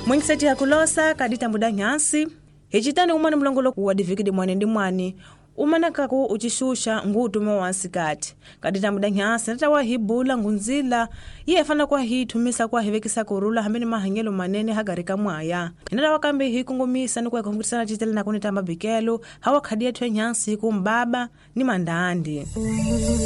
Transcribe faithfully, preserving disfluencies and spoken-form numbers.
Mwingseti hakulosa kadita muda nyasi. Hechitani umani mlongolo kuwa divikidi mwani ndi mwani. Umana kaku uchishusha ngutu mwasikati. Kadita muda nyasi nata wahibula ngunzila. Iye fana kwa hii tumisa kwa hivekisa kurula hambini mahangelo manene hagarika mwaya. Nata wakambi hii kungumisa ni kwa kumkutisana chitele na kunita mabikelo. Hawa kadia tuwe nyasi kumbaba ni mandandi.